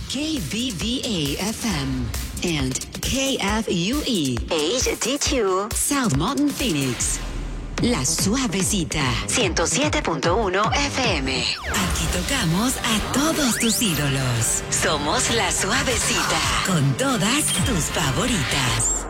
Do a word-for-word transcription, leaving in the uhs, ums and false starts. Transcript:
K B V A F M and K F U E H D two South Mountain Phoenix. La Suavecita ciento siete punto uno F M. Aquí tocamos a todos tus ídolos. Somos La Suavecita con todas tus favoritas.